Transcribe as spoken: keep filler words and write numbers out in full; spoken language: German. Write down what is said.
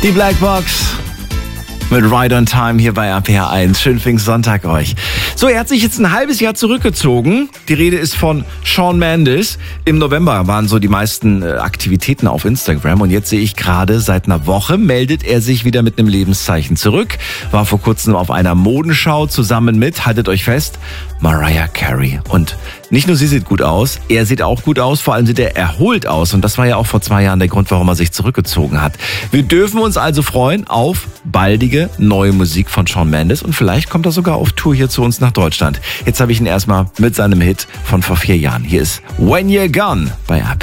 Die Blackbox mit Ride on Time hier bei R P R eins. Schönen Pfingstsonntag euch. So, er hat sich jetzt ein halbes Jahr zurückgezogen. Die Rede ist von Shawn Mendes. Im November waren so die meisten äh, Aktivitäten auf Instagram. Und jetzt sehe ich gerade, seit einer Woche meldet er sich wieder mit einem Lebenszeichen zurück. War vor kurzem auf einer Modenschau zusammen mit, haltet euch fest, Mariah Carey. Und nicht nur sie sieht gut aus, er sieht auch gut aus, vor allem sieht er erholt aus. Und das war ja auch vor zwei Jahren der Grund, warum er sich zurückgezogen hat. Wir dürfen uns also freuen auf baldige neue Musik von Shawn Mendes. Und vielleicht kommt er sogar auf Tour hier zu uns nach Deutschland. Jetzt habe ich ihn erstmal mit seinem Hit von vor vier Jahren. Hier ist When You're Gone bei R P R.